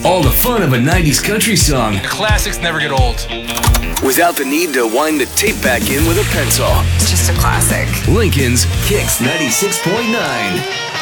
All the fun of a 90s country song. The classics never get old. Without the need to wind the tape back in with a pencil. It's just a classic. Lincoln's Kicks 96.9.